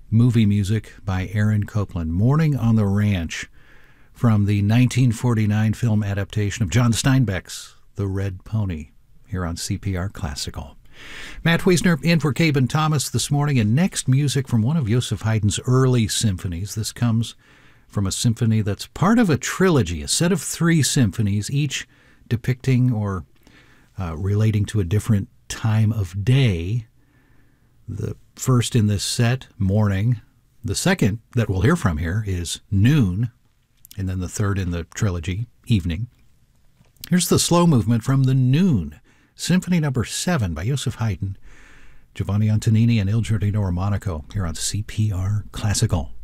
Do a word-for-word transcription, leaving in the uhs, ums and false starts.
movie music by Aaron Copland. Morning on the Ranch, from the nineteen forty-nine film adaptation of John Steinbeck's The Red Pony, here on C P R Classical. Matt Wiesner in for Caben Thomas this morning, and next music from one of Joseph Haydn's early symphonies. This comes from a symphony that's part of a trilogy, a set of three symphonies, each depicting or uh, relating to a different time of day. The first in this set, morning. The second that we'll hear from here is noon. And then the third in the trilogy, evening. Here's the slow movement from the Noon, Symphony Number seven by Joseph Haydn, Giovanni Antonini, and Il Giardino Romanico, here on C P R Classical.